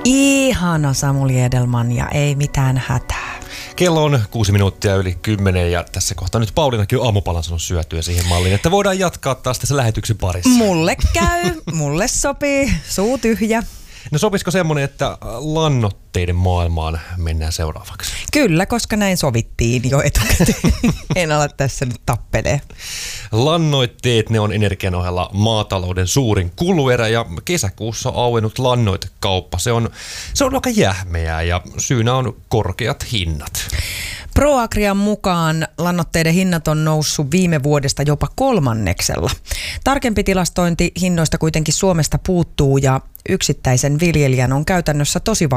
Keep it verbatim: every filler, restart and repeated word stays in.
Ihana Samuli Edelman ja ei mitään hätää. Kello on kuusi minuuttia yli kymmenen ja tässä kohtaa nyt Pauliinakin on aamupalan sanonut syötyä siihen malliin, että voidaan jatkaa taas tässä lähetyksen parissa. Mulle käy, mulle sopii, suu tyhjä. No sopisiko semmoinen, että lannoitteiden maailmaan mennään seuraavaksi? Kyllä, koska näin sovittiin jo etukäteen. En ala tässä nyt tappelee. Lannoitteet, ne on energian ohella maatalouden suurin kuluerä ja kesäkuussa auennut lannoitekauppa. Se on, se on aika jähmeää ja syynä on korkeat hinnat. ProAgrian mukaan lannoitteiden hinnat on noussut viime vuodesta jopa kolmanneksella. Tarkempi tilastointi hinnoista kuitenkin Suomesta puuttuu ja yksittäisen viljelijän on käytännössä tosi